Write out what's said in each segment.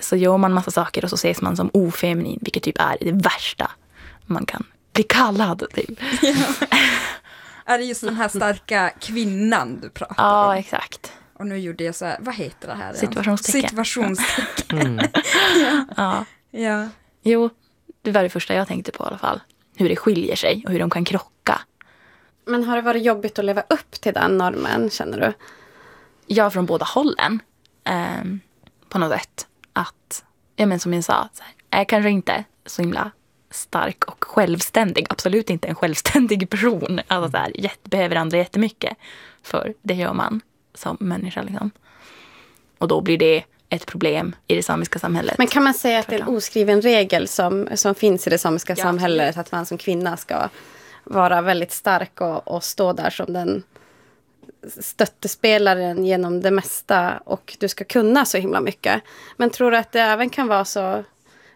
så gör man massa saker och så ses man som ofeminin, vilket typ är det värsta man kan bli kallad typ. Ja. Är det just den här starka kvinnan du pratar om? Ja, exakt. Och nu gjorde jag så här, vad heter det här? Situationstecken. Ja. Ja. Jo, det var det första jag tänkte på i alla fall. Hur det skiljer sig och hur de kan krocka. Men har det varit jobbigt att leva upp till den normen, känner du? Ja, från båda hållen. På något sätt. Att, ja men som jag sa, så här, är kanske inte så himla stark och självständig. Absolut inte en självständig person. Alltså så här, behöver andra jättemycket. För det gör man som människa liksom. Och då blir det ett problem i det samiska samhället. Men kan man säga att det är en oskriven regel som finns i det samiska samhället, att man som kvinna ska vara väldigt stark och stå där som den stöttespelaren genom det mesta, och du ska kunna så himla mycket. Men tror du att det även kan vara så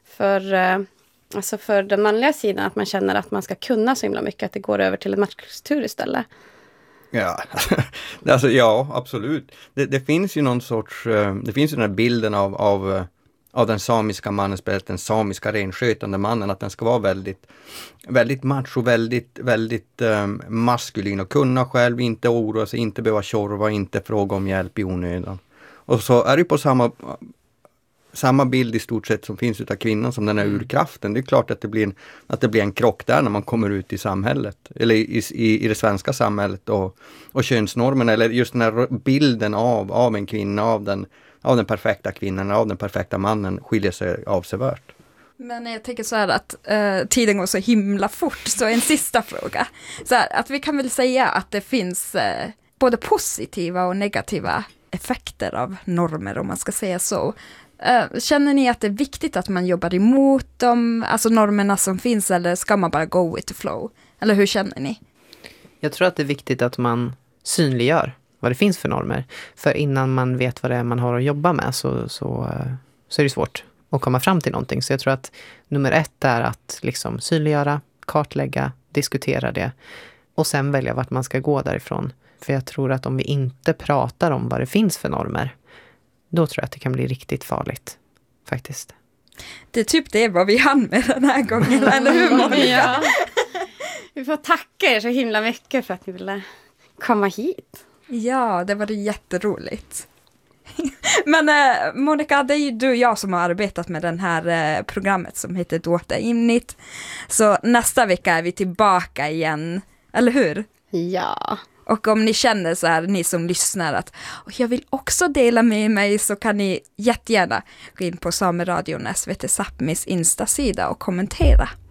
för den manliga sidan, att man känner att man ska kunna så himla mycket, att det går över till en machokultur istället? Ja, alltså, ja, absolut. Det finns ju någon sorts, det finns ju den här bilden av den samiska mannen, speciellt den samiska renskötande mannen, att den ska vara väldigt, väldigt macho, väldigt maskulin och kunna själv, inte oroa sig, inte behöva tjorva, inte fråga om hjälp i onödan. Och så är det på samma bild i stort sett som finns utav kvinnan som den här urkraften. Det är klart att det blir en krock där när man kommer ut i samhället. Eller i det svenska samhället och könsnormen. Eller just den här bilden av en kvinna, av den perfekta kvinnan, av den perfekta mannen skiljer sig avsevärt. Men jag tänker så här att tiden går så himla fort. Så en sista fråga. Så här, att vi kan väl säga att det finns både positiva och negativa effekter av normer, om man ska säga så. Känner ni att det är viktigt att man jobbar emot de normerna som finns, eller ska man bara go with the flow? Eller hur känner ni? Jag tror att det är viktigt att man synliggör vad det finns för normer. För innan man vet vad det är man har att jobba med så är det svårt att komma fram till någonting. Så jag tror att nummer 1 är att liksom synliggöra, kartlägga, diskutera det och sen välja vart man ska gå därifrån. För jag tror att om vi inte pratar om vad det finns för normer, då tror jag att det kan bli riktigt farligt, faktiskt. Det är typ det vad vi hann med den här gången, eller hur, Monica? Ja. Vi får tacka er så himla mycket för att ni ville komma hit. Ja, det var jätteroligt. Men Monica, det är ju du och jag som har arbetat med den här programmet som heter Dåta Innit. Så nästa vecka är vi tillbaka igen, eller hur? Ja. Och om ni känner så här, ni som lyssnar, att jag vill också dela med mig, så kan ni jättegärna gå in på Sameradion SVT Sápmis Insta-sida och kommentera.